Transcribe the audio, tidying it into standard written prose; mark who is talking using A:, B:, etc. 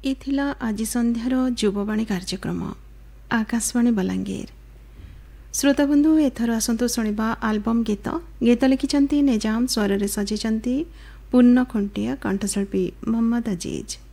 A: ये थिला आज संध्यार युववाणी कार्यक्रम आकाशवाणी बलांगीर। श्रोताबंधु एथर आसतु शुणा आल्बम गीत गीत लिखिं निजाम स्वर सजाई पूर्ण खुंटिया कंठशिल्पी मोहम्मद अजीज।